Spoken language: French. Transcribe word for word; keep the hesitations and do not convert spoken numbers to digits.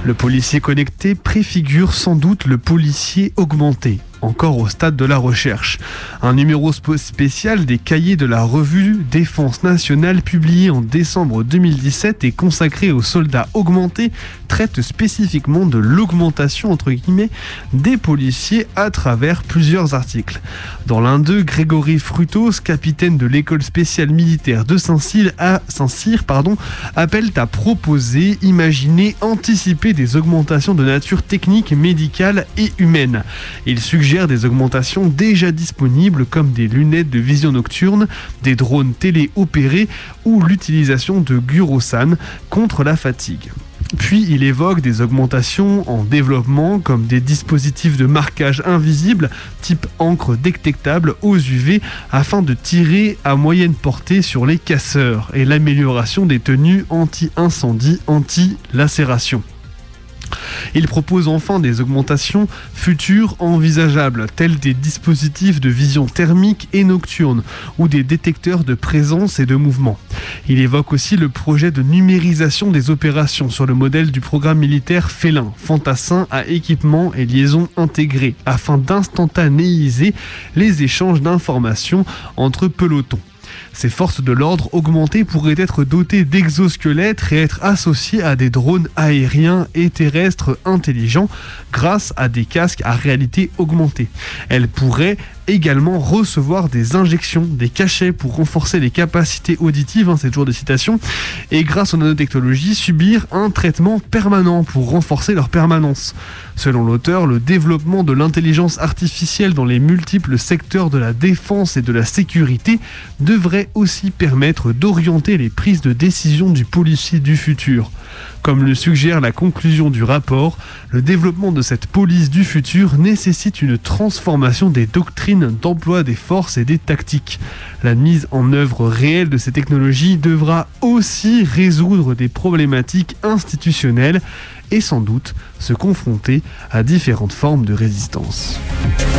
Le policier connecté préfigure sans doute le policier augmenté, encore au stade de la recherche. Un numéro spécial des cahiers de la revue Défense nationale publié en décembre deux mille dix-sept et consacré aux soldats augmentés traite spécifiquement de l'augmentation entre guillemets des policiers à travers plusieurs articles. Dans l'un d'eux, Grégory Frutos, capitaine de l'école spéciale militaire de Saint-Cyr, à Saint-Cyr, pardon, appelle à proposer, imaginer, anticiper des augmentations de nature technique, médicale et humaine. Il suggère des augmentations déjà disponibles comme des lunettes de vision nocturne, des drones téléopérés ou l'utilisation de Gurosan contre la fatigue. Puis il évoque des augmentations en développement comme des dispositifs de marquage invisibles type encre détectable aux U V afin de tirer à moyenne portée sur les casseurs et l'amélioration des tenues anti-incendie, anti-lacération. Il propose enfin des augmentations futures envisageables, telles des dispositifs de vision thermique et nocturne ou des détecteurs de présence et de mouvement. Il évoque aussi le projet de numérisation des opérations sur le modèle du programme militaire Félin, fantassin à équipement et liaison intégrés, afin d'instantanéiser les échanges d'informations entre pelotons. Ces forces de l'ordre augmentées pourraient être dotées d'exosquelettes et être associées à des drones aériens et terrestres intelligents grâce à des casques à réalité augmentée. Elles pourraient également recevoir des injections, des cachets pour renforcer les capacités auditives, hein, c'est toujours des citations, et grâce aux nanotechnologies, subir un traitement permanent pour renforcer leur permanence. Selon l'auteur, le développement de l'intelligence artificielle dans les multiples secteurs de la défense et de la sécurité devrait aussi permettre d'orienter les prises de décision du policier du futur. Comme le suggère la conclusion du rapport, le développement de cette police du futur nécessite une transformation des doctrines d'emploi des forces et des tactiques. La mise en œuvre réelle de ces technologies devra aussi résoudre des problématiques institutionnelles et sans doute se confronter à différentes formes de résistance.